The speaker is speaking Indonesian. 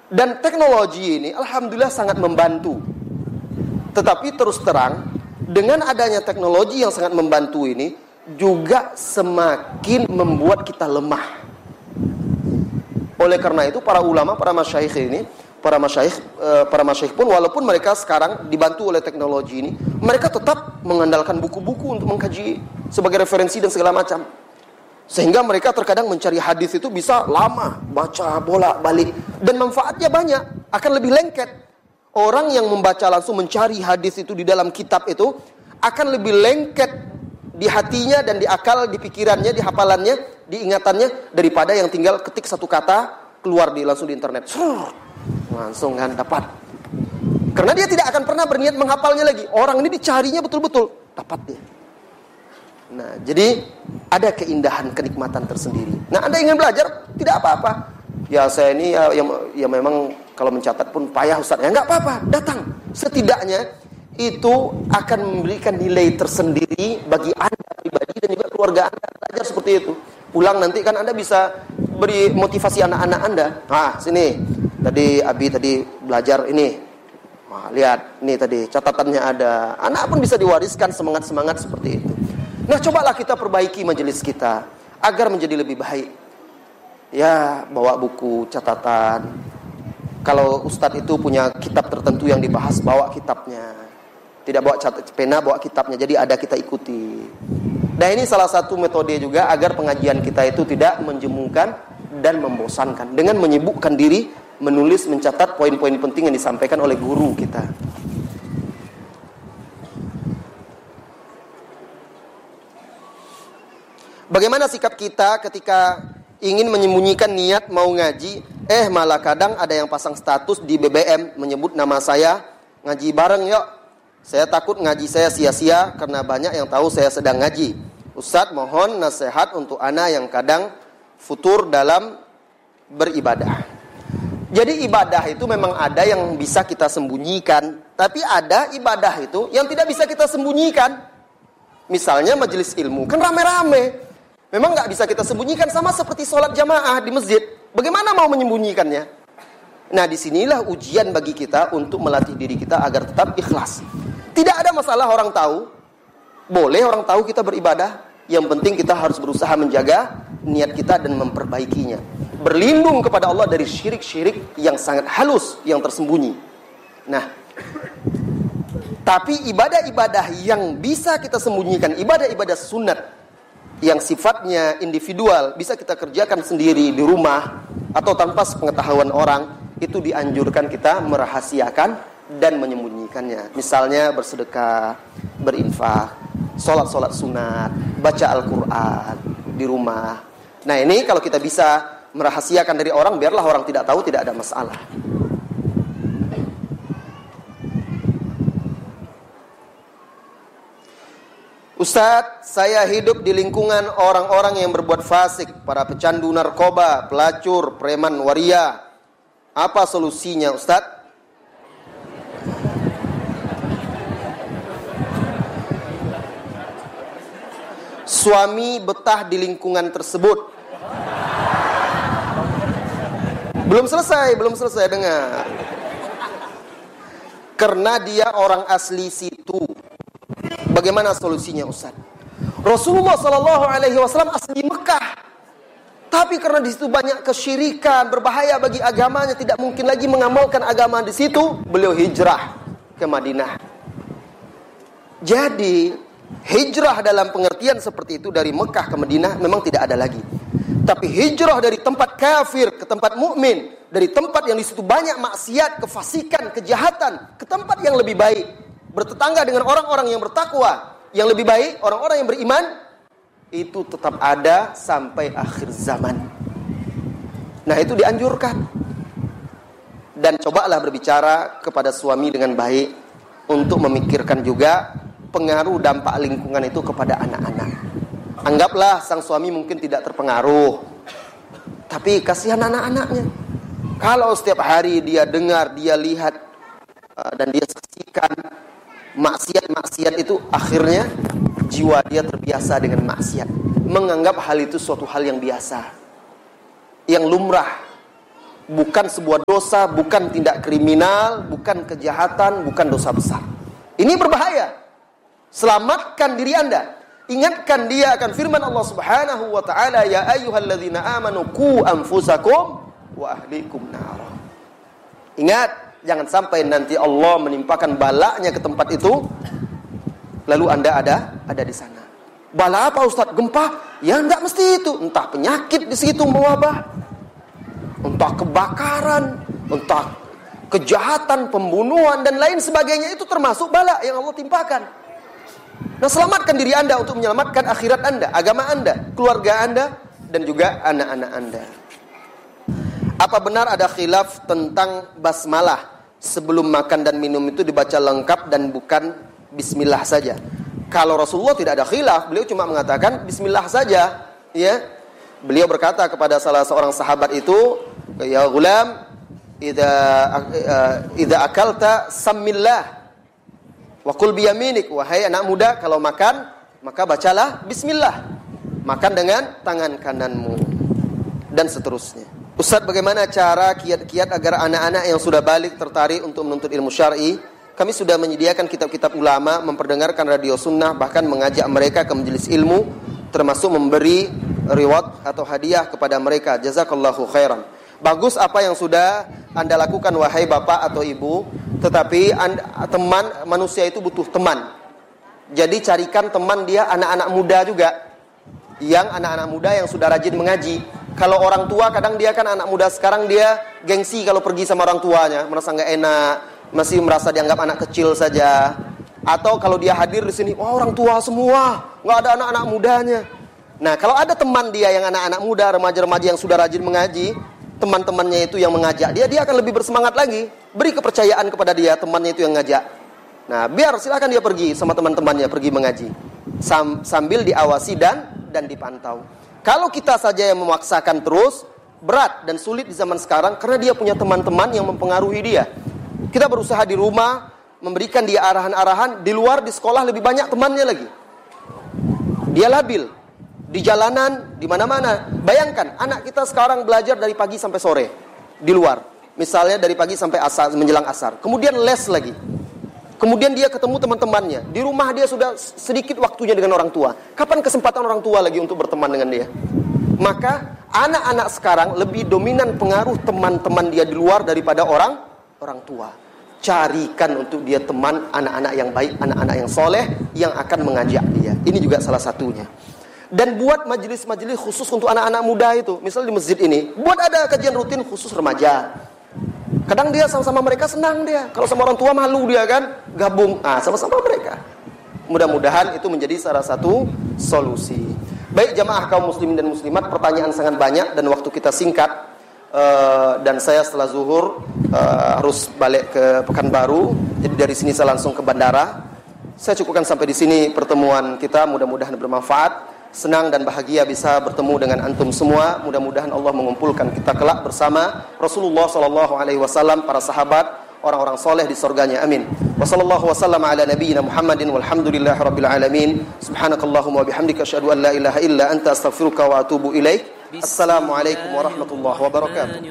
Dan teknologi ini alhamdulillah sangat membantu. Tetapi terus terang, dengan adanya teknologi yang sangat membantu ini juga semakin membuat kita lemah. Oleh karena itu para ulama, para masyayikh pun walaupun mereka sekarang dibantu oleh teknologi ini, mereka tetap mengandalkan buku-buku untuk mengkaji sebagai referensi dan segala macam. Sehingga mereka terkadang mencari hadis itu bisa lama, baca bolak-balik, dan manfaatnya banyak, akan lebih lengket. Orang yang membaca langsung mencari hadis itu di dalam kitab itu akan lebih lengket di hatinya dan di akal, di pikirannya, di hafalannya, di ingatannya daripada yang tinggal ketik satu kata keluar langsung di internet. Langsung kan dapat. Karena dia tidak akan pernah berniat menghafalnya lagi. Orang ini dicarinya betul-betul, dapat dia. Nah, jadi ada keindahan, kenikmatan tersendiri. Nah, Anda ingin belajar, tidak apa-apa. Ya saya ini ya memang kalau mencatat pun payah Ustaz. Ya enggak apa-apa, datang. Setidaknya itu akan memberikan nilai tersendiri bagi Anda pribadi dan juga keluarga Anda. Belajar seperti itu. Pulang nanti kan Anda bisa beri motivasi anak-anak Anda. Nah, sini. Tadi Abi belajar ini. Wah, lihat, ini tadi catatannya ada. Anak pun bisa diwariskan semangat-semangat seperti itu. Nah, cobalah kita perbaiki majelis kita agar menjadi lebih baik. Ya, bawa buku, catatan. Kalau Ustadz itu punya kitab tertentu yang dibahas, bawa kitabnya. Tidak bawa pena, bawa kitabnya. Jadi ada kita ikuti. Nah, ini salah satu metode juga agar pengajian kita itu tidak menjemungkan dan membosankan. Dengan menyibukkan diri, menulis, mencatat poin-poin penting yang disampaikan oleh guru kita. Bagaimana sikap kita ketika ingin menyembunyikan niat mau ngaji, malah kadang ada yang pasang status di BBM menyebut nama saya, ngaji bareng yuk. Saya takut ngaji saya sia-sia karena banyak yang tahu saya sedang ngaji. Ustadz mohon nasihat untuk ana yang kadang futur dalam beribadah. Jadi ibadah itu memang ada yang bisa kita sembunyikan, tapi ada ibadah itu yang tidak bisa kita sembunyikan. Misalnya majelis ilmu, kan rame-rame. Memang nggak bisa kita sembunyikan, sama seperti sholat jamaah di masjid. Bagaimana mau menyembunyikannya? Nah, disinilah ujian bagi kita untuk melatih diri kita agar tetap ikhlas. Tidak ada masalah orang tahu. Boleh orang tahu kita beribadah. Yang penting kita harus berusaha menjaga niat kita dan memperbaikinya. Berlindung kepada Allah dari syirik-syirik yang sangat halus, yang tersembunyi. Nah, tapi ibadah-ibadah yang bisa kita sembunyikan, ibadah-ibadah sunat yang sifatnya individual, bisa kita kerjakan sendiri di rumah atau tanpa pengetahuan orang, itu dianjurkan kita merahasiakan dan menyembunyikannya. Misalnya bersedekah, berinfak, sholat sunat, baca Al-Quran di rumah. Nah, ini kalau kita bisa merahasiakan dari orang, biarlah orang tidak tahu, tidak ada masalah. Ustadz, saya hidup di lingkungan orang-orang yang berbuat fasik, para pecandu narkoba, pelacur, preman waria. Apa solusinya, Ustadz? Suami betah di lingkungan tersebut. Belum selesai dengar. Karena dia orang asli situ. Bagaimana solusinya, Ustaz? Rasulullah SAW asli Mekah. Tapi karena di situ banyak kesyirikan, berbahaya bagi agamanya, tidak mungkin lagi mengamalkan agama di situ, beliau hijrah ke Madinah. Jadi, hijrah dalam pengertian seperti itu dari Mekah ke Madinah memang tidak ada lagi. Tapi hijrah dari tempat kafir ke tempat mukmin, dari tempat yang di situ banyak maksiat, kefasikan, kejahatan, ke tempat yang lebih baik, bertetangga dengan orang-orang yang bertakwa, yang lebih baik, orang-orang yang beriman, itu tetap ada sampai akhir zaman. Nah, itu dianjurkan. Dan cobalah berbicara kepada suami dengan baik untuk memikirkan juga pengaruh dampak lingkungan itu kepada anak-anak. Anggaplah sang suami mungkin tidak terpengaruh, tapi kasihan anak-anaknya. Kalau setiap hari dia dengar, dia lihat, dan dia saksikan maksiat-maksiat itu, akhirnya jiwa dia terbiasa dengan maksiat, menganggap hal itu suatu hal yang biasa, yang lumrah. bukan sebuah dosa, bukan tindak kriminal, bukan kejahatan, bukan dosa besar. Ini berbahaya. Selamatkan diri Anda. Ingatkan dia akan firman Allah Subhanahu wa taala, ya ayyuhalladzina amanu qu anfusakum wa ahlikum nar. Ingat, jangan sampai nanti Allah menimpakan balanya ke tempat itu, lalu Anda ada di sana. Bala apa Ustaz? Gempa? Ya enggak mesti itu. Entah penyakit di situ mewabah, entah kebakaran, entah kejahatan, pembunuhan dan lain sebagainya, itu termasuk bala yang Allah timpakan. Nah, selamatkan diri Anda untuk menyelamatkan akhirat Anda, agama Anda, keluarga Anda, dan juga anak-anak Anda. Apa benar ada khilaf tentang basmalah sebelum makan dan minum itu dibaca lengkap dan bukan bismillah saja? Kalau Rasulullah tidak ada khilaf, beliau cuma mengatakan bismillah saja, ya. Beliau berkata kepada salah seorang sahabat itu, ya gulam, idza akalta sammillah wa qul bi yaminik. Wahai anak muda, kalau makan maka bacalah bismillah. Makan dengan tangan kananmu, dan seterusnya. Ustaz, bagaimana cara kiat-kiat agar anak-anak yang sudah balik tertarik untuk menuntut ilmu syar'i? Kami sudah menyediakan kitab-kitab ulama, memperdengarkan radio sunnah, bahkan mengajak mereka ke majelis ilmu, termasuk memberi reward atau hadiah kepada mereka. Jazakallahu khairan. Bagus apa yang sudah Anda lakukan, wahai bapak atau ibu. Tetapi teman manusia itu butuh teman. Jadi carikan teman dia anak-anak muda juga, yang anak-anak muda yang sudah rajin mengaji. Kalau orang tua, kadang dia kan anak muda sekarang dia gengsi kalau pergi sama orang tuanya, merasa nggak enak, masih merasa dianggap anak kecil saja. Atau kalau dia hadir di sini, wah orang tua semua, nggak ada anak-anak mudanya. Nah, kalau ada teman dia yang anak-anak muda, remaja-remaja yang sudah rajin mengaji, teman-temannya itu yang mengajak dia akan lebih bersemangat lagi. Beri kepercayaan kepada dia, temannya itu yang ngajak. Nah, biar silakan dia pergi sama teman-temannya, pergi mengaji, sambil diawasi dan dipantau. Kalau kita saja yang memaksakan terus, berat dan sulit di zaman sekarang, karena dia punya teman-teman yang mempengaruhi dia. Kita berusaha di rumah, memberikan dia arahan-arahan, di luar, di sekolah lebih banyak temannya lagi. Dia labil, di jalanan, di mana-mana. Bayangkan, anak kita sekarang belajar dari pagi sampai sore, di luar. Misalnya dari pagi sampai asar, menjelang asar. Kemudian les lagi. Kemudian dia ketemu teman-temannya. Di rumah dia sudah sedikit waktunya dengan orang tua. Kapan kesempatan orang tua lagi untuk berteman dengan dia? Maka anak-anak sekarang lebih dominan pengaruh teman-teman dia di luar daripada orang tua. Carikan untuk dia teman anak-anak yang baik, anak-anak yang soleh, yang akan mengajak dia. Ini juga salah satunya. Dan buat majelis-majelis khusus untuk anak-anak muda itu. Misalnya di masjid ini, buat ada kajian rutin khusus remaja. Kadang dia sama-sama mereka senang dia. Kalau sama orang tua malu dia kan, gabung. Sama-sama mereka. Mudah-mudahan itu menjadi salah satu solusi. Baik jamaah kaum muslimin dan muslimat, pertanyaan sangat banyak dan waktu kita singkat. Dan saya setelah zuhur harus balik ke Pekanbaru. Jadi dari sini saya langsung ke bandara. Saya cukupkan sampai di sini pertemuan kita. Mudah-mudahan bermanfaat. Senang dan bahagia bisa bertemu dengan antum semua. Mudah-mudahan Allah mengumpulkan kita kelak bersama Rasulullah SAW, para sahabat, orang-orang soleh di surganya. Amin. Wassallallahu wasallam ala nabiyyina Muhammadin walhamdulillahi rabbil alamin. Subhanakallahumma wa bihamdika asyhadu an la ilaha illa anta astaghfiruka wa atubu ilaik. Assalamualaikum warahmatullahi wabarakatuh.